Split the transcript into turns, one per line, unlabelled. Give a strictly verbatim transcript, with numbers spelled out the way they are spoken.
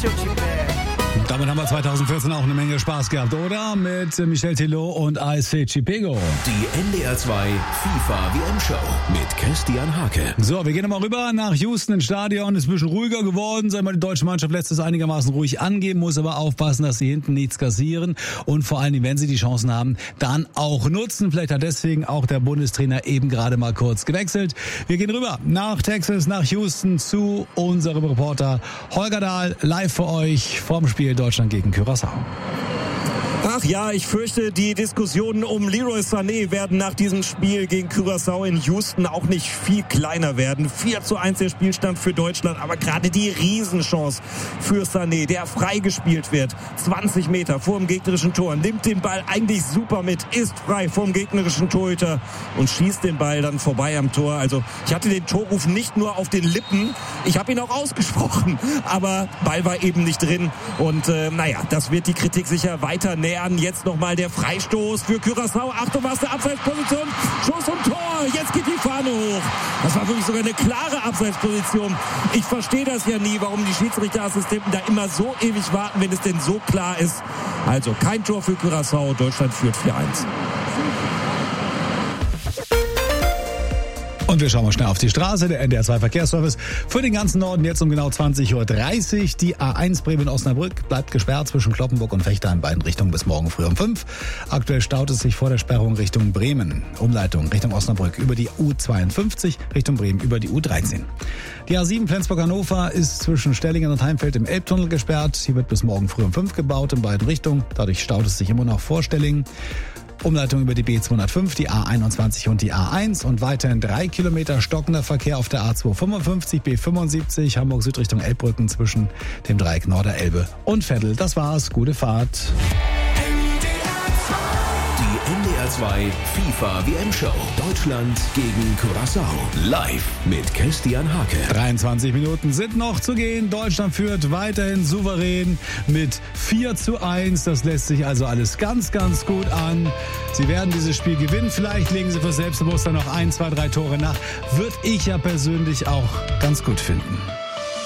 Damit haben wir zweitausendvierzehn auch eine Menge Spaß gehabt, oder? Mit Michel Thillot und A S C Chipego.
Die N D R zwei FIFA W M-Show mit Christian Hake.
So, wir gehen nochmal rüber nach Houston ins Stadion. Ist ein bisschen ruhiger geworden. Sag mal, die deutsche Mannschaft lässt es einigermaßen ruhig angehen, muss aber aufpassen, dass sie hinten nichts kassieren. Und vor allen Dingen, wenn sie die Chancen haben, dann auch nutzen. Vielleicht hat deswegen auch der Bundestrainer eben gerade mal kurz gewechselt. Wir gehen rüber nach Texas, nach Houston zu unserem Reporter Holger Dahl. Live für euch vorm Spiel Deutschland gegen Curaçao.
Ach ja, ich fürchte, die Diskussionen um Leroy Sané werden nach diesem Spiel gegen Curaçao in Houston auch nicht viel kleiner werden. vier zu eins der Spielstand für Deutschland, aber gerade die Riesenchance für Sané, der freigespielt wird, zwanzig Meter vor dem gegnerischen Tor, nimmt den Ball eigentlich super mit, ist frei vom gegnerischen Torhüter und schießt den Ball dann vorbei am Tor. Also ich hatte den Torruf nicht nur auf den Lippen, ich habe ihn auch ausgesprochen, aber Ball war eben nicht drin und äh, naja, das wird die Kritik sicher weiter nähern. Jetzt nochmal der Freistoß für Curaçao. Achtung, was der Abseitsposition. Schuss und Tor. Jetzt geht die Fahne hoch. Das war wirklich sogar eine klare Abseitsposition. Ich verstehe das ja nie, warum die Schiedsrichterassistenten da immer so ewig warten, wenn es denn so klar ist. Also kein Tor für Curaçao. Deutschland führt vier eins.
Und wir schauen mal schnell auf die Straße. Der N D R zwei Verkehrsservice für den ganzen Norden jetzt um genau zwanzig Uhr dreißig. Die A eins Bremen-Osnabrück bleibt gesperrt zwischen Kloppenburg und Vechta in beiden Richtungen bis morgen früh um fünf. Aktuell staut es sich vor der Sperrung Richtung Bremen. Umleitung Richtung Osnabrück über die U zweiundfünfzig, Richtung Bremen über die U dreizehn. Die A sieben Flensburg-Hannover ist zwischen Stellingen und Heimfeld im Elbtunnel gesperrt. Hier wird bis morgen früh um fünf gebaut in beiden Richtungen. Dadurch staut es sich immer noch vor Stellingen. Umleitung über die B zweihundertfünf, die A einundzwanzig und die A eins und weiterhin drei Kilometer stockender Verkehr auf der A zweihundertfünfundfünfzig, B fünfundsiebzig, Hamburg Süd Richtung Elbbrücken zwischen dem Dreieck Norderelbe und Veddel. Das war's, gute Fahrt.
Die N D R zwei FIFA W M-Show. Deutschland gegen Curaçao. Live mit Christian Hake.
dreiundzwanzig Minuten sind noch zu gehen. Deutschland führt weiterhin souverän mit vier zu eins. Das lässt sich also alles ganz, ganz gut an. Sie werden dieses Spiel gewinnen. Vielleicht legen sie für Selbstbewusstsein noch ein, zwei, drei Tore nach. Würde ich ja persönlich auch ganz gut finden.